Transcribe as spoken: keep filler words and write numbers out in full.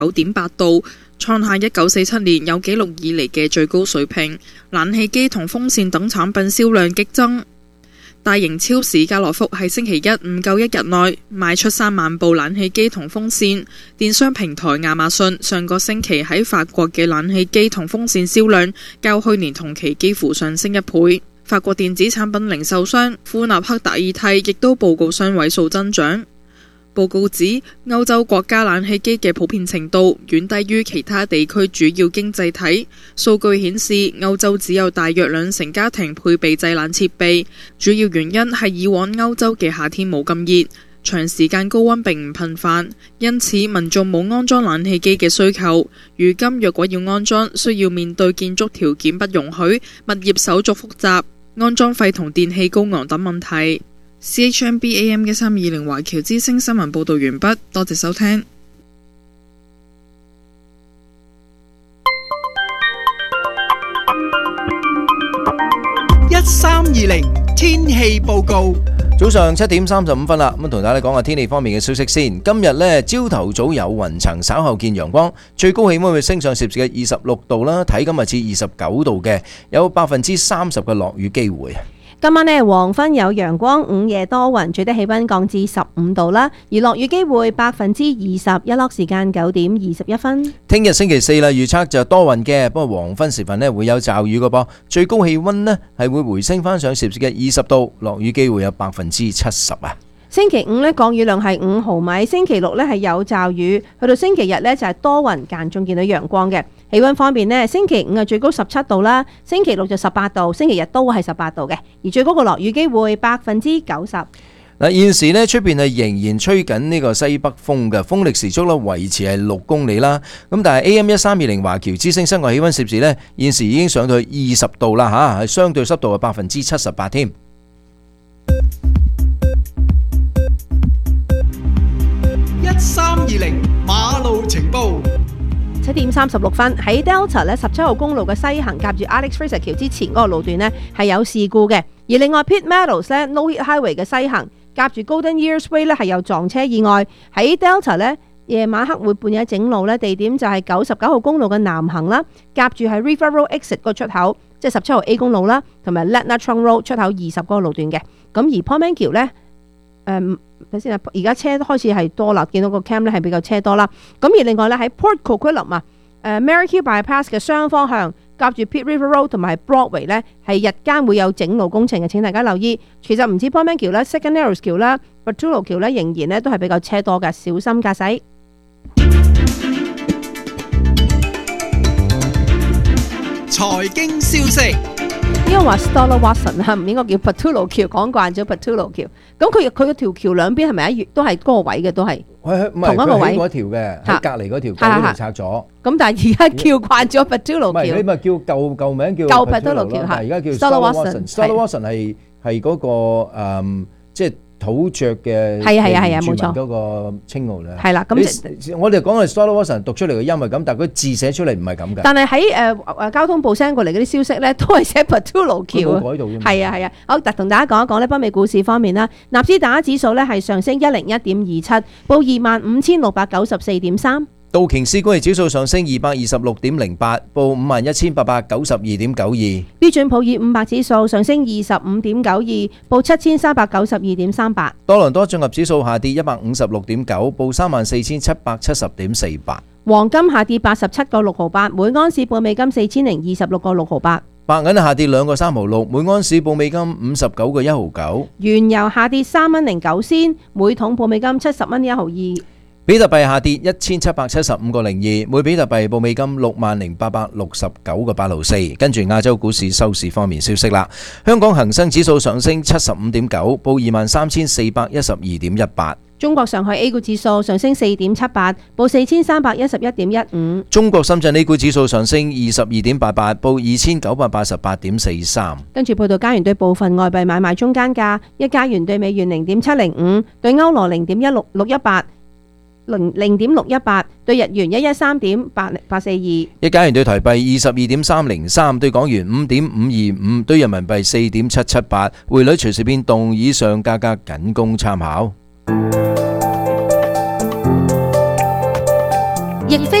九點八度，創下一九四七年有紀錄以嚟嘅最高水平。冷氣機同風扇等產品銷量激增。大型超市家樂福喺星期一唔夠一日內賣出三萬部冷氣機同風扇。電商平台亞馬遜上個星期喺法國嘅冷氣機同風扇銷量較去年同期幾乎上升一倍。法國電子產品零售商富納克達爾蒂亦都報告雙位數增長。報告指歐洲國家冷氣機嘅普遍程度遠低於其他地區主要經濟體。數據顯示歐洲只有大約兩成家庭配備製冷設備，主要原因係以往歐洲嘅夏天冇咁熱，長時間高溫並唔頻繁，因此民眾冇安裝冷氣機嘅需求。如今若果要安裝，需要面對建築條件不容許、物業手續複雜、安裝費同電器高昂等問題。C H M B A M 嘅三二零華僑之聲新聞報道完畢，多謝收聽。 一三二零天氣報告。 早上七點三十五分啦，咁同大家講下天氣方面嘅消息先。今日呢，朝頭早有雲層，稍後見陽光，最高氣溫會升上攝氏嘅二十六度啦，體感係至二十九度嘅，有百分之三十嘅落雨機會。 今晚呢，黃昏有陽光，午夜多雲，最低氣溫降至十五度啦，而落雨機會百分之二十，日落時間九點二十一分。 聽日星期四啦，預測就多雲嘅，不過黃昏時分呢會有驟雨嘅噃，最高氣溫呢係會回升翻上攝氏嘅二十度，落雨機會有百分之七十啊。 星期五呢，降雨量係五毫米，星期六呢係有驟雨，去到星期日呢就係多雲，間中見到陽光嘅。氣溫方面呢，星期五係最高十七度啦，星期六就十八度，星期日都係十八度嘅，而最高嘅落雨機會百分之九十。 嗱，現時呢出邊係仍然吹緊呢個西北風嘅，風力時速呢維持係六公里啦。咁但係 A M 一三二零華僑之聲室外氣溫攝氏呢，現時已經上到去二十度啦吓，係相對濕度係百分之七十八添。 一三二零馬路情報。 七點三十六分，喺 Delta 咧十七號公路嘅西行夾住 Alex Fraser 橋之前嗰個路段呢係有事故嘅，而另外 Pitt Meadows 咧 No Hit Highway 嘅西行夾住 Golden Years Way 咧係有撞車意外。喺 Delta 呢夜晚黑會半夜整路呢，地點就係九十九號公路嘅南行啦，夾住係 River Road Exit 個出口，即係十七號 A 公路啦，同埋 Latna Trunk Road 出口二十嗰個路段嘅。咁而 Portman 橋呢。誒，睇先啊！而家車開始係多啦，見到個 cam 咧係比較車多啦。咁而另外咧喺 Port Coquitlam 啊，誒 Merrick Bypass 嘅雙方向夾住 Pitt River Road 同埋 Broadway 咧係日間會有整路工程嘅，請大家留意。其實唔止 Portman 橋啦 ，Second Narrows 橋啦 ，Batulo 橋咧仍然咧都係比較車多嘅，小心駕駛。 財經消息。 應該話 Stella Watson 啊，唔應該叫 Batulo 橋，講慣咗 Batulo 橋。咁佢佢個條橋兩邊係咪一都係嗰個位嘅都係？同一個位嗰條嘅，喺隔離嗰條舊嗰條拆咗。 咁但係而家叫慣咗 Batulo 橋。 唔係你咪叫舊舊名叫舊 Batulo 橋嚇， 而家叫 Stella Watson。Stella Watson 係係嗰個誒，即係土著嘅係啊係啊係啊，冇錯嗰個稱號咧。 係啦，咁我哋講係 Stella Watson 讀出嚟嘅音係咁，但係佢字寫出嚟唔係咁㗎。 但係喺誒誒交通部 send 過嚟嗰啲消息咧，都係寫 Batulo 橋啊。 冇改到㗎嘛。 係啊係啊，好，同大家講一講咧，北美股市方面啦，納斯達克指數咧係上升一零一點二七，報二萬五千六百九十四點三。 道瓊斯工業指數上升二百二十六點零八，報五萬一千八百九十二點九二。標準普爾五百指數上升二十五點九二，報七千三百九十二點三八。 多倫多綜合指數下跌一百五十六點九，報三萬四千七百七十點四八。 黃金下跌八十七個六毫八，每安士報美金四千零二十六個六毫八。 白銀下跌兩個三毫六，每安士報美金五十九個一毫九。 原油下跌三蚊零九仙，每桶報美金七十蚊一毫二。 比特幣下跌一千七百七十五個零二，每比特幣報美金六萬零八百六十九個八毫四。跟住亞洲股市收市方面消息啦，香港恒生指數上升七十五點九，報二萬三千四百一十二點一八。 中國上海 A 股指數上升四點七八，報四千三百一十一點一五。 中國深圳 A 股指數上升二十二點八八，報二千九百八十八點四三。 跟住報道加元對部分外幣買賣中間價，一加元對美元零點七零五，對歐羅零點一六六一八。零零點六一八對日元一一三點八八四二， 一加元對台幣二十二點三零三，對港元五點五二五，對人民幣四點七七八，匯率隨時變動，以上價格僅供參考。 亦非